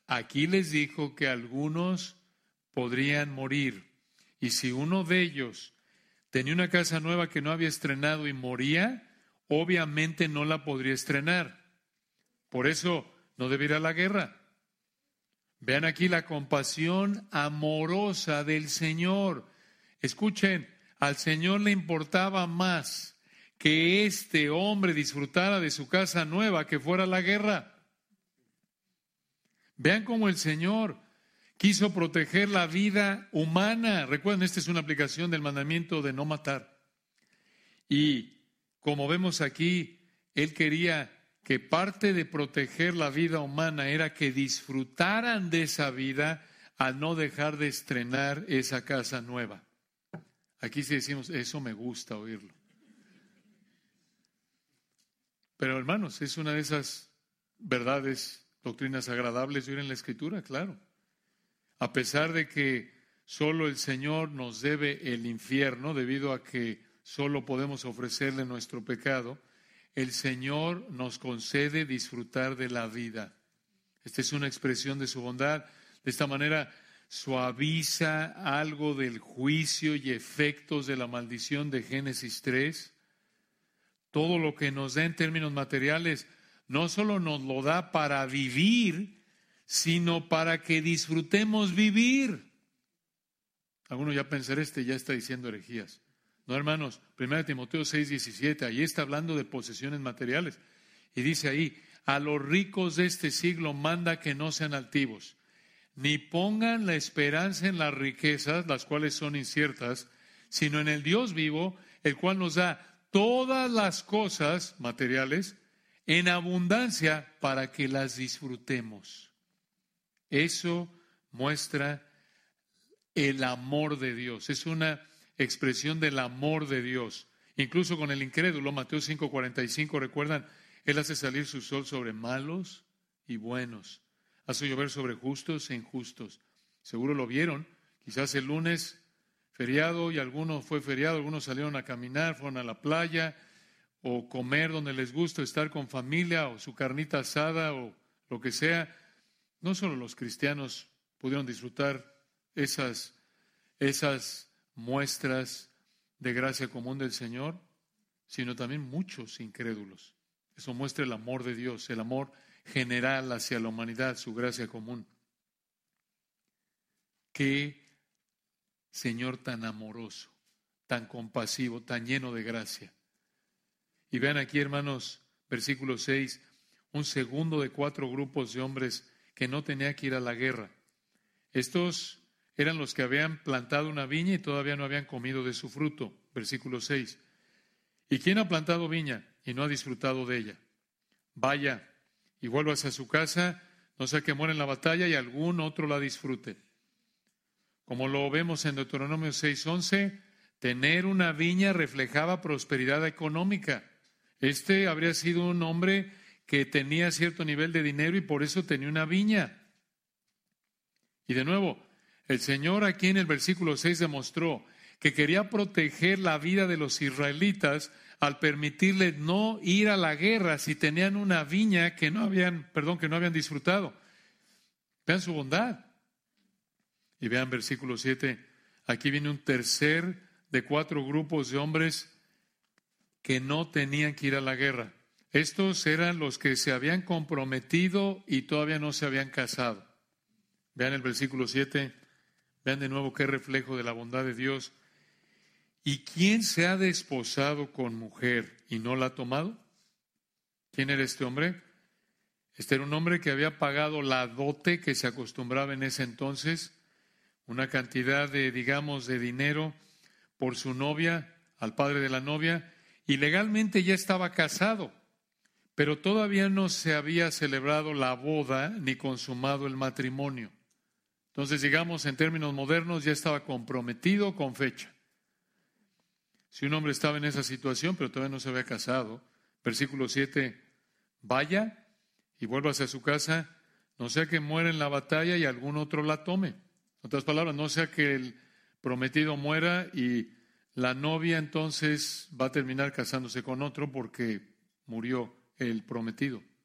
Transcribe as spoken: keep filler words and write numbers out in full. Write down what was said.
aquí les dijo que algunos podrían morir. Y si uno de ellos tenía una casa nueva que no había estrenado y moría, obviamente no la podría estrenar. Por eso no debe ir a la guerra. Vean aquí la compasión amorosa del Señor. Escuchen, al Señor le importaba más que este hombre disfrutara de su casa nueva que fuera a la guerra. Vean cómo el Señor quiso proteger la vida humana. Recuerden, esta es una aplicación del mandamiento de no matar. Y como vemos aquí, Él quería que parte de proteger la vida humana era que disfrutaran de esa vida al no dejar de estrenar esa casa nueva. Aquí sí decimos, eso me gusta oírlo. Pero hermanos, es una de esas verdades, doctrinas agradables de oír en la Escritura, claro. A pesar de que solo el Señor nos debe el infierno, debido a que solo podemos ofrecerle nuestro pecado, el Señor nos concede disfrutar de la vida. Esta es una expresión de su bondad. De esta manera suaviza algo del juicio y efectos de la maldición de Génesis tres. Todo lo que nos da en términos materiales no solo nos lo da para vivir, sino para que disfrutemos vivir. Algunos ya pensarán, este ya está diciendo herejías. No, hermanos, primera Timoteo seis, diecisiete, ahí está hablando de posesiones materiales. Y dice ahí, a los ricos de este siglo manda que no sean altivos, ni pongan la esperanza en las riquezas, las cuales son inciertas, sino en el Dios vivo, el cual nos da todas las cosas materiales en abundancia para que las disfrutemos. Eso muestra el amor de Dios. Es una expresión del amor de Dios. Incluso con el incrédulo, Mateo cinco, cuarenta y cinco, recuerdan, Él hace salir su sol sobre malos y buenos. Hace llover sobre justos e injustos. Seguro lo vieron. Quizás el lunes, feriado, y algunos fue feriado, algunos salieron a caminar, fueron a la playa, o comer donde les gusta, estar con familia, o su carnita asada, o lo que sea. No solo los cristianos pudieron disfrutar esas, esas muestras de gracia común del Señor, sino también muchos incrédulos. Eso muestra el amor de Dios, el amor general hacia la humanidad, su gracia común. Qué Señor tan amoroso, tan compasivo, tan lleno de gracia. Y vean aquí, hermanos, versículo seis, un segundo de cuatro grupos de hombres que no tenían que ir a la guerra. Estos eran los que habían plantado una viña y todavía no habían comido de su fruto. Versículo seis. ¿Y quién ha plantado viña y no ha disfrutado de ella? Vaya y vuélvase a su casa, no sea que muera en la batalla y algún otro la disfrute. Como lo vemos en Deuteronomio seis once, tener una viña reflejaba prosperidad económica. Este habría sido un hombre que tenía cierto nivel de dinero y por eso tenía una viña. Y de nuevo, el Señor aquí en el versículo seis demostró que quería proteger la vida de los israelitas al permitirles no ir a la guerra si tenían una viña que no habían, perdón, que no habían disfrutado. Vean su bondad. Y vean versículo siete, aquí viene un tercer de cuatro grupos de hombres que no tenían que ir a la guerra. Estos eran los que se habían comprometido y todavía no se habían casado. Vean el versículo siete. Vean de nuevo qué reflejo de la bondad de Dios. ¿Y quién se ha desposado con mujer y no la ha tomado? ¿Quién era este hombre? Este era un hombre que había pagado la dote que se acostumbraba en ese entonces, una cantidad de, digamos, de dinero por su novia, al padre de la novia, y legalmente ya estaba casado, pero todavía no se había celebrado la boda ni consumado el matrimonio. Entonces, digamos, en términos modernos, ya estaba comprometido con fecha. Si un hombre estaba en esa situación, pero todavía no se había casado, versículo siete, vaya y vuélvase a su casa, no sea que muera en la batalla y algún otro la tome. En otras palabras, no sea que el prometido muera y la novia entonces va a terminar casándose con otro porque murió el prometido.